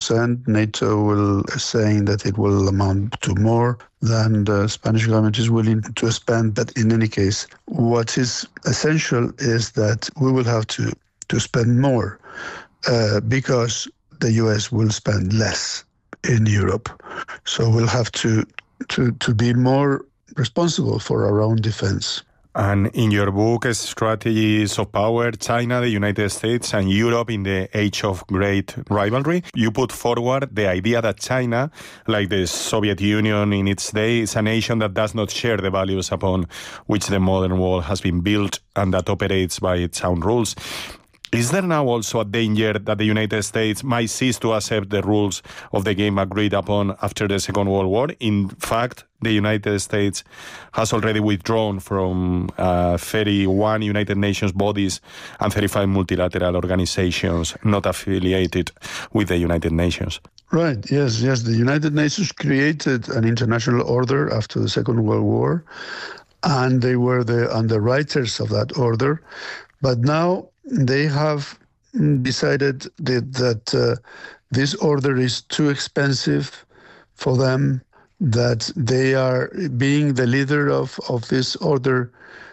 2%. NATO is saying that it will amount to more than the Spanish government is willing to spend. But in any case, what is essential is that we will have to spend more because the US will spend less in Europe. So we'll have to be more responsible for our own defense. And in your book, Strategies of Power, China, the United States, and Europe in the Age of Great Rivalry, you put forward the idea that China, like the Soviet Union in its day, is a nation that does not share the values upon which the modern world has been built and that operates by its own rules. Is there now also a danger that the United States might cease to accept the rules of the game agreed upon after the Second World War? In fact, the United States has already withdrawn from 31 United Nations bodies and 35 multilateral organizations not affiliated with the United Nations. Right, yes. The United Nations created an international order after the Second World War, and they were the underwriters of that order. But now they have decided that this order is too expensive for them, that they are being the leader of this order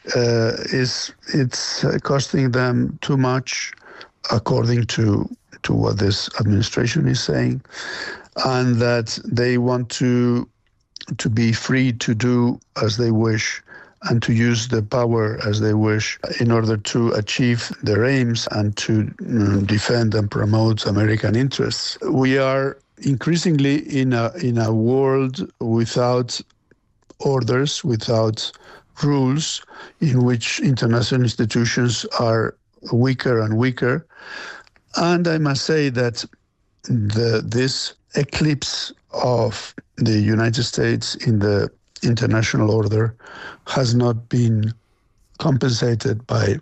it's costing them too much, according to what this administration is saying, and that they want to be free to do as they wish and to use the power as they wish in order to achieve their aims and to defend and promote American interests. We are increasingly in a world without orders, without rules, in which international institutions are weaker and weaker. And I must say that this eclipse of the United States in the international order has not been compensated by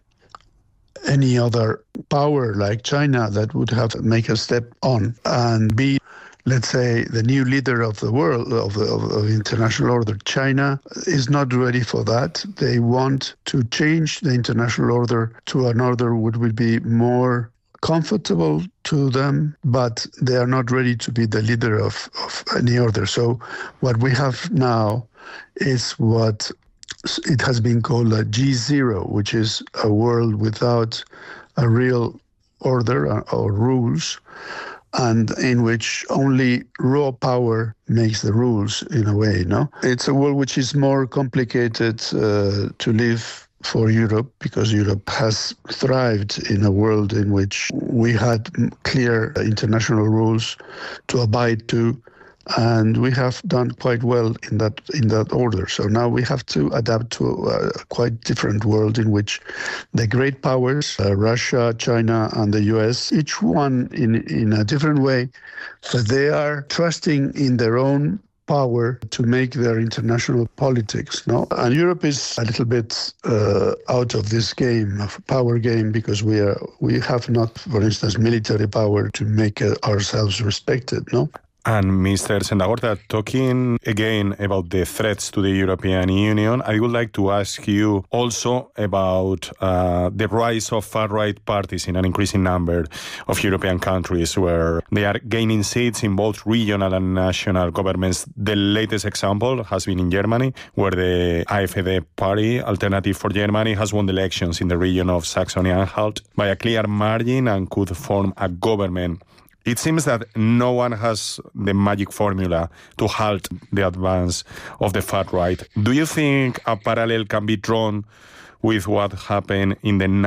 any other power like China that would have make a step on and be, let's say, the new leader of the world, of the international order. China is not ready for that. They want to change the international order to an order which would be more comfortable to them, but they are not ready to be the leader of any order. So what we have now is what it has been called a G0, which is a world without a real order or rules, and in which only raw power makes the rules in a way, no? It's a world which is more complicated to live for Europe, because Europe has thrived in a world in which we had clear international rules to abide to, and we have done quite well in that order. So now we have to adapt to a quite different world in which the great powers, Russia, China, and the US, each one in a different way, but they are trusting in their own power to make their international politics, no? And Europe is a little bit out of this game, of power game, because we have not, for instance, military power to make ourselves respected, no? And Mr. Sendagorta, talking again about the threats to the European Union, I would like to ask you also about the rise of far-right parties in an increasing number of European countries, where they are gaining seats in both regional and national governments. The latest example has been in Germany, where the AfD party, Alternative for Germany, has won the elections in the region of Saxony-Anhalt by a clear margin and could form a government. It seems that no one has the magic formula to halt the advance of the far right. Do you think a parallel can be drawn with what happened in the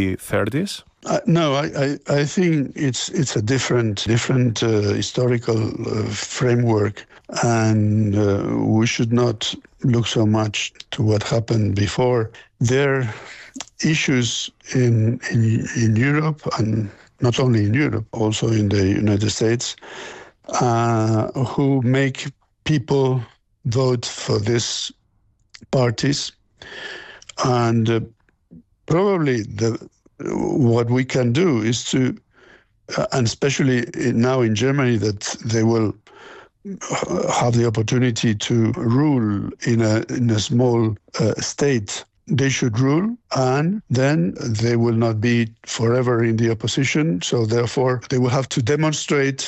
1930s? No, I think it's a different historical framework, and we should not look so much to what happened before. There are issues in Europe, and not only in Europe, also in the United States, who make people vote for these parties. And probably what we can do is to, and especially now in Germany, that they will have the opportunity to rule in a small state. They should rule, and then they will not be forever in the opposition. So therefore, they will have to demonstrate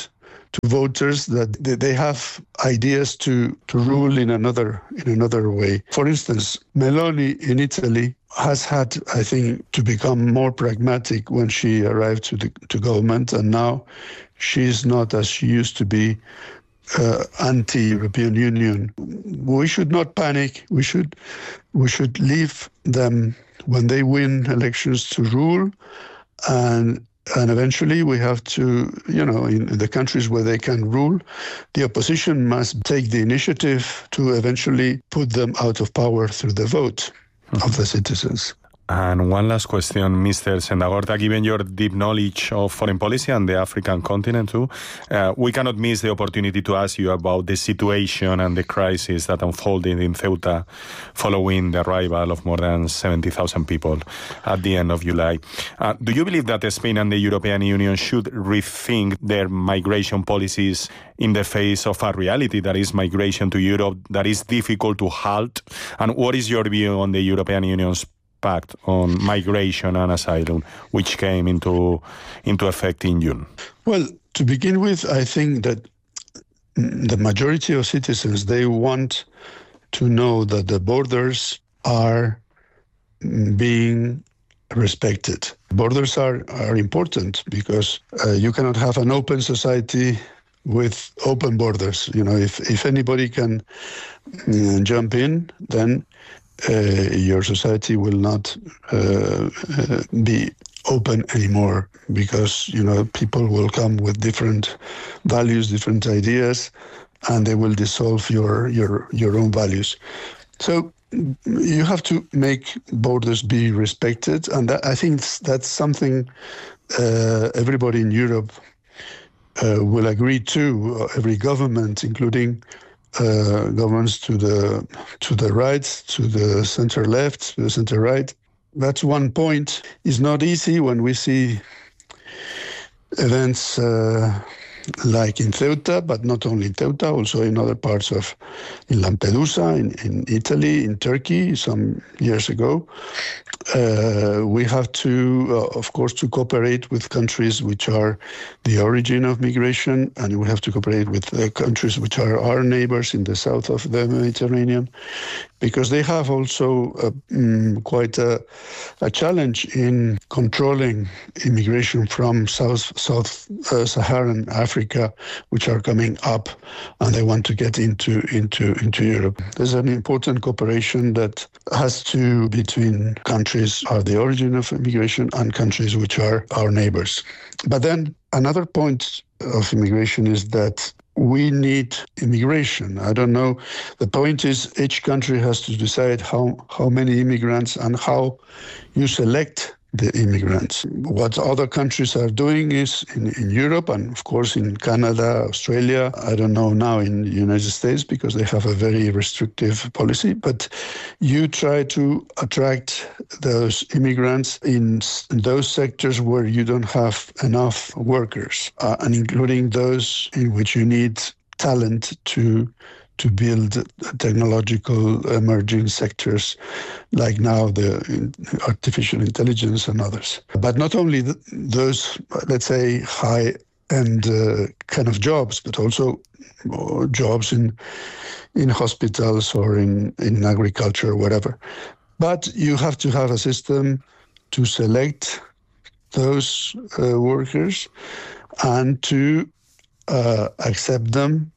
voters that they have ideas to rule in another way. For instance, Meloni in Italy has had, I think, to become more pragmatic when she arrived to government, and now she's not as she used to be anti-European Union. We should not panic. We should leave them when they win elections to rule, and eventually we have to, in the countries where they can rule, the opposition must take the initiative to eventually put them out of power through the vote of the citizens. And one last question, Mr. Sendagorta, given your deep knowledge of foreign policy and the African continent too, we cannot miss the opportunity to ask you about the situation and the crisis that unfolded in Ceuta following the arrival of more than 70,000 people at the end of July. Do you believe that Spain and the European Union should rethink their migration policies in the face of a reality that is migration to Europe that is difficult to halt? And what is your view on the European Union's Pact on migration and asylum, which came into effect in June? Well, to begin with, I think that the majority of citizens, they want to know that the borders are being respected. Borders are important because you cannot have an open society with open borders. If anybody can jump in, then your society will not be open anymore, because people will come with different values, different ideas, and they will dissolve your own values. So you have to make borders be respected, and I think that's something everybody in Europe will agree to. Every government, including governments to the right, to the center left, to the center right. That's one point. It's not easy when we see events like in Ceuta, but not only in Ceuta, also in other parts in Lampedusa, in Italy, in Turkey some years ago. We have to, of course, to cooperate with countries which are the origin of migration, and we have to cooperate with countries which are our neighbors in the south of the Mediterranean, because they have also quite a challenge in controlling immigration from Sub-Saharan Africa, which are coming up, and they want to get into Europe. There's an important cooperation that has to between countries are the origin of immigration and countries which are our neighbors. But then another point of immigration is that we need immigration. I don't know. The point is each country has to decide how many immigrants and how you select the immigrants. What other countries are doing is in Europe, and of course in Canada, Australia, I don't know now in the United States because they have a very restrictive policy, but you try to attract those immigrants in those sectors where you don't have enough workers, and including those in which you need talent to build technological emerging sectors like now the artificial intelligence and others. But not only those, let's say, high-end kind of jobs, but also jobs in hospitals or in agriculture or whatever. But you have to have a system to select those workers and to accept them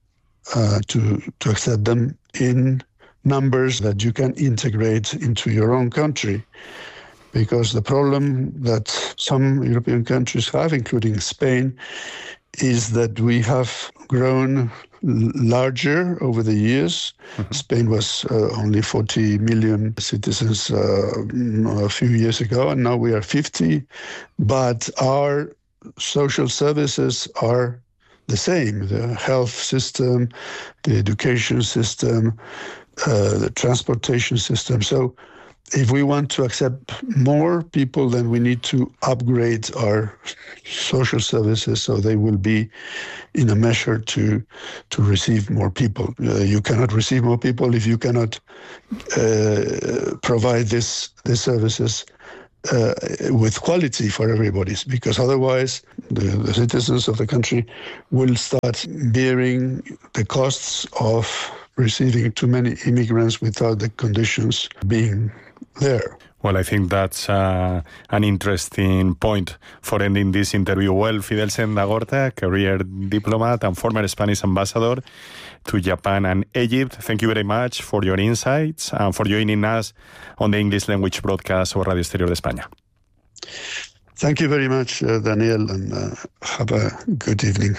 to accept them in numbers that you can integrate into your own country. Because the problem that some European countries have, including Spain, is that we have grown larger over the years. Mm-hmm. Spain was only 40 million citizens a few years ago, and now we are 50. But our social services are the same: the health system, the education system, the transportation system. So if we want to accept more people, then we need to upgrade our social services so they will be in a measure to receive more people. You cannot receive more people if you cannot provide these services with quality for everybody, because otherwise the citizens of the country will start bearing the costs of receiving too many immigrants without the conditions being there. Well, I think that's an interesting point for ending this interview. Well, Fidel Sendagorta, career diplomat and former Spanish ambassador to Japan and Egypt, thank you very much for your insights and for joining us on the English language broadcast of Radio Exterior de España. Thank you very much, Daniel, and have a good evening.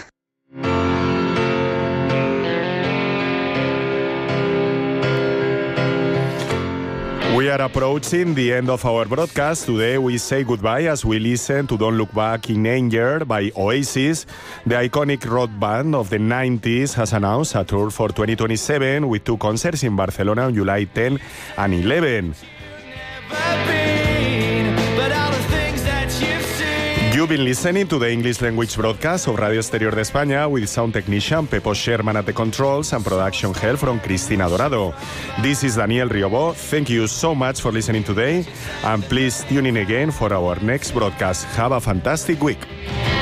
We are approaching the end of our broadcast. Today we say goodbye as we listen to Don't Look Back in Anger by Oasis. The iconic rock band of the 90s has announced a tour for 2027 with 2 concerts in Barcelona on July 10 and 11. You've been listening to the English language broadcast of Radio Exterior de España with sound technician Pepo Sherman at the controls and production help from Cristina Dorado. This is Daniel Riobó. Thank you so much for listening today, and please tune in again for our next broadcast. Have a fantastic week.